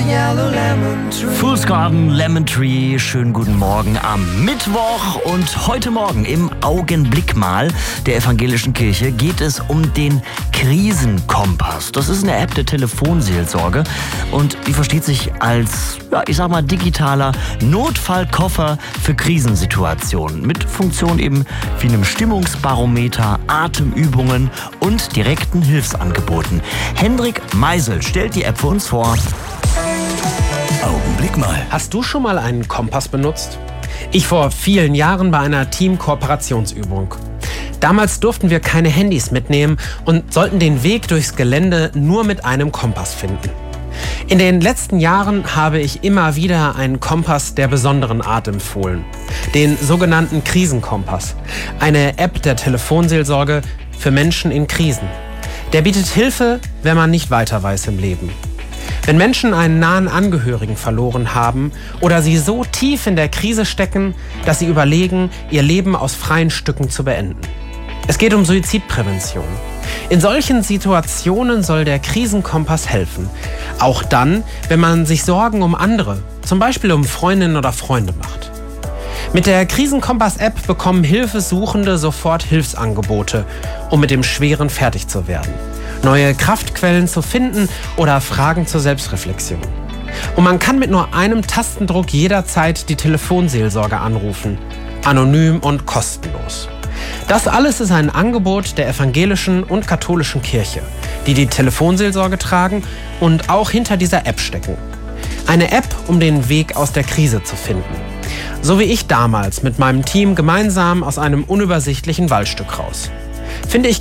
Fool's Garden, Lemon Tree, schönen guten Morgen am Mittwoch. Und heute Morgen im Augenblick mal der evangelischen Kirche geht es um den Krisenkompass. Das ist eine App der Telefonseelsorge und die versteht sich als, digitaler Notfallkoffer für Krisensituationen. Mit Funktion eben wie einem Stimmungsbarometer, Atemübungen und direkten Hilfsangeboten. Hendrik Meisel stellt die App für uns vor. Augenblick mal. Hast du schon mal einen Kompass benutzt? Ich vor vielen Jahren bei einer Team-Kooperationsübung. Damals durften wir keine Handys mitnehmen und sollten den Weg durchs Gelände nur mit einem Kompass finden. In den letzten Jahren habe ich immer wieder einen Kompass der besonderen Art empfohlen. Den sogenannten Krisenkompass. Eine App der Telefonseelsorge für Menschen in Krisen. Der bietet Hilfe, wenn man nicht weiter weiß im Leben. Wenn Menschen einen nahen Angehörigen verloren haben oder sie so tief in der Krise stecken, dass sie überlegen, ihr Leben aus freien Stücken zu beenden. Es geht um Suizidprävention. In solchen Situationen soll der Krisenkompass helfen. Auch dann, wenn man sich Sorgen um andere, zum Beispiel um Freundinnen oder Freunde macht. Mit der Krisenkompass-App bekommen Hilfesuchende sofort Hilfsangebote, um mit dem Schweren fertig zu werden. Neue Kraftquellen zu finden oder Fragen zur Selbstreflexion. Und man kann mit nur einem Tastendruck jederzeit die Telefonseelsorge anrufen. Anonym und kostenlos. Das alles ist ein Angebot der evangelischen und katholischen Kirche, die die Telefonseelsorge tragen und auch hinter dieser App stecken. Eine App, um den Weg aus der Krise zu finden. So wie ich damals mit meinem Team gemeinsam aus einem unübersichtlichen Waldstück raus. Finde ich